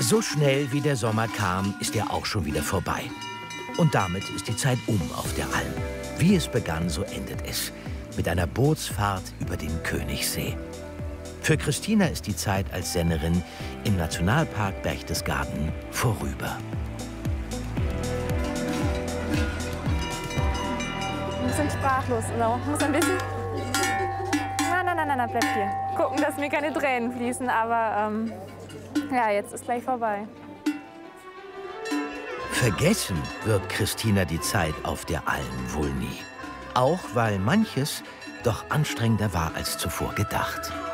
So schnell wie der Sommer kam, ist er auch schon wieder vorbei. Und damit ist die Zeit auf der Alm. Wie es begann, so endet es. Mit einer Bootsfahrt über den Königssee. Für Christina ist die Zeit als Sennerin im Nationalpark Berchtesgaden vorüber. Wir sind sprachlos, oder? Muss ein bisschen... Nein, bleib hier. Gucken, dass mir keine Tränen fließen, aber ja, jetzt ist gleich vorbei. Vergessen wird Christina die Zeit auf der Alm wohl nie. Auch weil manches doch anstrengender war als zuvor gedacht.